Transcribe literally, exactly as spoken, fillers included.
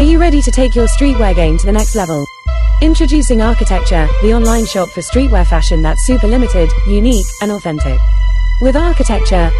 Are you ready to take your streetwear game to the next level? Introducing Architecture, the online shop for streetwear fashion that's super limited, unique, and authentic. With Architecture,